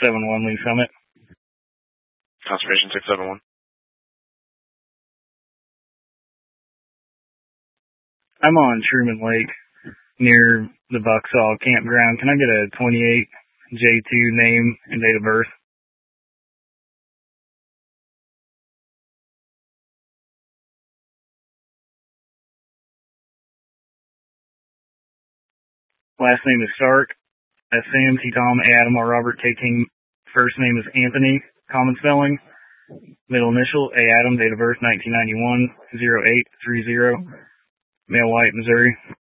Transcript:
671 Lee Summit. Conservation 671. I'm on Truman Lake near the Bucksaw campground. Can I get a 28 J2 name and date of birth? Last name is Stark. That's Sam, T. Tom, A. Adam, R. Robert, K. King. First name is Anthony, common spelling. Middle initial, A. Adam, date of birth 1991, 0830. Male, white, Missouri.